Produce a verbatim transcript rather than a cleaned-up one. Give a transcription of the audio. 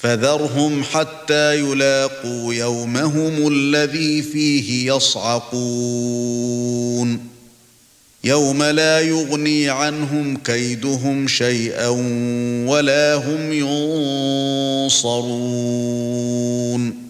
فذرهم حتى يلاقوا يومهم الذي فيه يصعقون يوم لا يغني عنهم كيدهم شيئا ولا هم ينصرون